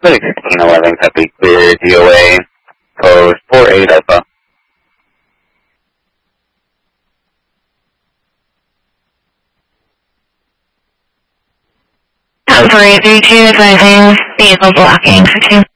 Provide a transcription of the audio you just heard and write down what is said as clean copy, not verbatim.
1611, copy clear, DOA, post 48 Alpha. Operate 32 advising, vehicle blocking for 2.